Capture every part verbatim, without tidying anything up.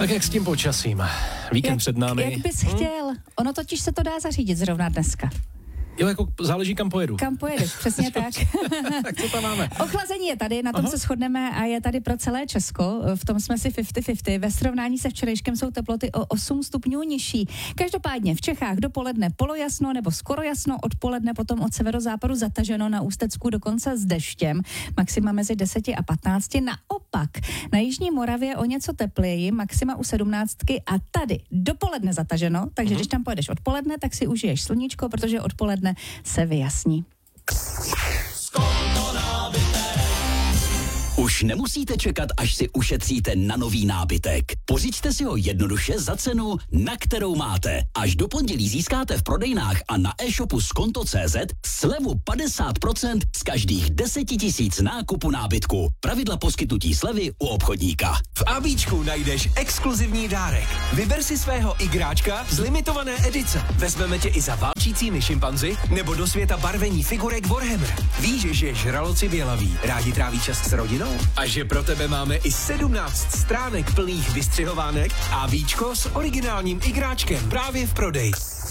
Tak jak s tím počasím? Víkend jak, před námi. Jak bys hmm? chtěl? Ono totiž se to dá zařídit zrovna dneska. Jo, jako záleží, kam pojedu. Kam pojedeš, přesně tak. Tak co tam máme? Ochlazení je tady, na tom Aha. se shodneme a je tady pro celé Česko. V tom jsme si padesát na padesát. Ve srovnání se včerejškem jsou teploty o osm stupňů nižší. Každopádně v Čechách dopoledne polojasno nebo skoro jasno, odpoledne potom od severozápadu zataženo, na Ústecku dokonce s deštěm. Maxima mezi deseti a patnácti. Naopak na jižní Moravě o něco tepleji, maxima u sedmnáctky a tady dopoledne zataženo, takže mm. když tam pojedeš odpoledne, tak si užiješ sluníčko, protože odpoledne se vyjasní. Už nemusíte čekat, až si ušetříte na nový nábytek. Pořiďte si ho jednoduše za cenu, na kterou máte. Až do pondělí získáte v prodejnách a na e-shopu skonto tečka cé zet slevu padesát procent z každých deseti tisíc nákupu nábytku. Pravidla poskytnutí slevy u obchodníka. V ABčku najdeš exkluzivní dárek. Vyber si svého igráčka z limitované edice. Vezmeme tě i za válčícími šimpanzi nebo do světa barvení figurek Warhammer. Víš, že žraloci bělaví rádi tráví čas s rodinou? A že pro tebe máme i sedmnáct stránek plných vystřihovánek a víčko s originálním igráčkem právě v prodeji.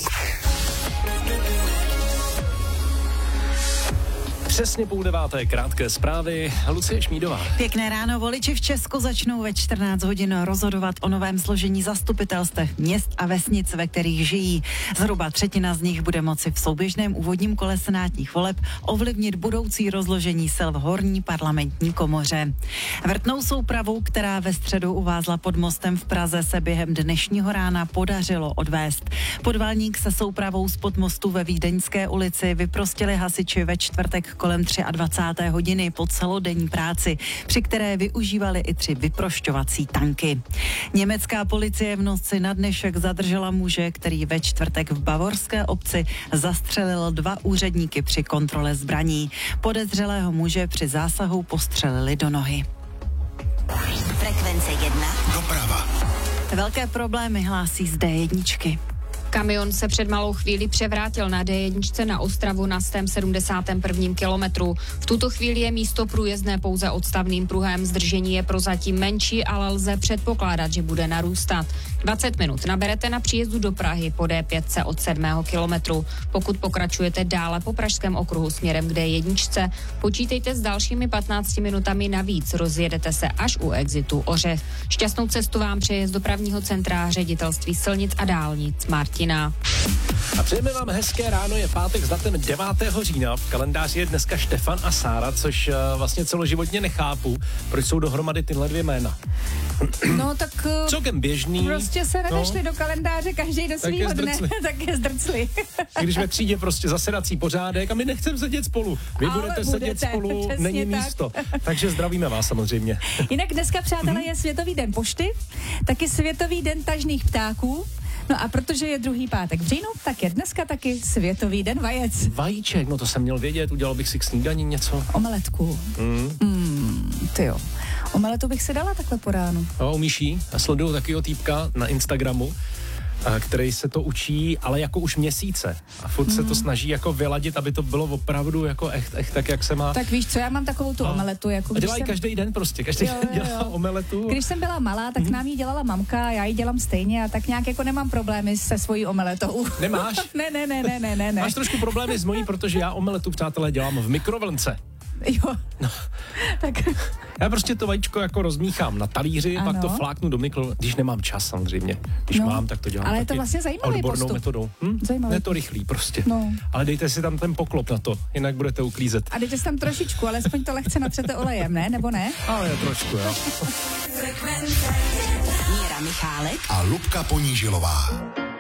Přesně půl deváté, krátké zprávy. Lucie Šmídová. Pěkné ráno, voliči v Česku začnou ve čtrnáct hodin rozhodovat o novém složení zastupitelstev měst a vesnic, ve kterých žijí. Zhruba třetina z nich bude moci v souběžném úvodním kole senátních voleb ovlivnit budoucí rozložení sil v horní parlamentní komoře. Vrtnou soupravu, která ve středu uvázla pod mostem v Praze, se během dnešního rána podařilo odvést. Podvalník se soupravou spod mostu ve Vídeňské ulici vyprostili hasiči ve čtvrtek kolem dvacáté třetí hodiny po celodenní práci, při které využívali i tři vyprošťovací tanky. Německá policie v noci na dnešek zadržela muže, který ve čtvrtek v bavorské obci zastřelil dva úředníky při kontrole zbraní. Podezřelého muže při zásahu postřelili do nohy. Frekvence jedna. Doprava. Velké problémy hlásí z dé jedna. Kamion se před malou chvíli převrátil na dé jedna na Ostravu na sto sedmdesátém prvním kilometru. V tuto chvíli je místo průjezdné pouze odstavným pruhem. Zdržení je prozatím menší, ale lze předpokládat, že bude narůstat. dvacet minut naberete na příjezdu do Prahy po dé pět od sedmého kilometru. Pokud pokračujete dále po Pražském okruhu směrem k dé jedna, počítejte s dalšími patnácti minutami navíc. Rozjedete se až u exitu Ořech. Šťastnou cestu vám přeje z dopravního centra Ředitelství silnic a dálnic Martin. A přejeme vám hezké ráno, je pátek s datem devátého října. V kalendáři je dneska Štefan a Sára, což uh, vlastně celoživotně nechápu, proč jsou dohromady tyhle dvě jména. No tak... Uh, Celkem běžný. Prostě se nevešli no. do kalendáře každý do svýho dne, tak je zdrcli. Když ve třídě prostě zasedací pořádek a my nechceme sedět spolu. Vy Ale budete, budete sedět spolu, není tak. místo. Takže zdravíme vás samozřejmě. Jinak dneska, přátelé, je Světový den pošty, taky Světový den tažných ptáků. No a protože je druhý pátek v říjnu, tak je dneska taky Světový den vajec. Vajíček, no to jsem měl vědět, udělal bych si k snídani něco. Omeletku. Mm. Mm, tyjo. Omeletu bych si dala takhle po ránu. No, umíš jí? Já sleduju takovýho týpka na Instagramu, který se to učí, ale jako už měsíce. A furt mm. se to snaží jako vyladit, aby to bylo opravdu jako echt, echt tak, jak se má. Tak víš co, já mám takovou tu a omeletu. Jako a dělají jsem... každý den prostě, každý jo, den jo, dělá jo. omeletu. Když jsem byla malá, tak mm. nám ji dělala mamka, já ji dělám stejně a tak nějak jako nemám problémy se svojí omeletou. Nemáš? ne, ne, ne, ne, ne, ne. Máš trošku problémy s mojí, protože já omeletu, přátelé, dělám v mikrovlnce. Jo. No. Tak. Já prostě to vajíčko jako rozmíchám na talíři, ano. Pak to fláknu do mikro, když nemám čas samozřejmě. Když no. mám, tak to dělám. Ale je to vlastně zajímavý odbornou postup. metodou. Hm? Zajímavý. Je to rychlý prostě. No. Ale dejte si tam ten poklop na to, jinak budete uklízet. A dejte si tam trošičku, alespoň to lehce natřete olejem, ne? Nebo ne? Ale trošku, jo. Míra Michálek a Lubka Ponížilová.